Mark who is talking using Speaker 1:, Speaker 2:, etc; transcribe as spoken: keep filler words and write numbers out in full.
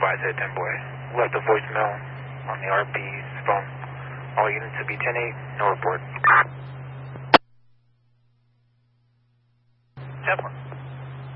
Speaker 1: advised ten boy. Left a voicemail on the R P's phone. All units to be ten eight, no report. ten four.